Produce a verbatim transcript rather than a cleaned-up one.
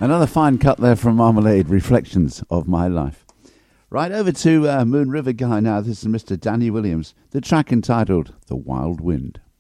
Another fine cut there from Marmalade, Reflections of My Life. Right over to uh, Moon River Guy now. This is Mister Danny Williams, the track entitled The Wild Wind.